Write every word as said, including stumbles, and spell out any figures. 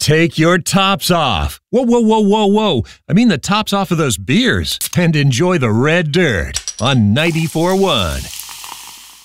Take your tops off. Whoa, whoa, whoa, whoa, whoa. I mean the tops off of those beers. And enjoy the red dirt on ninety-four point one.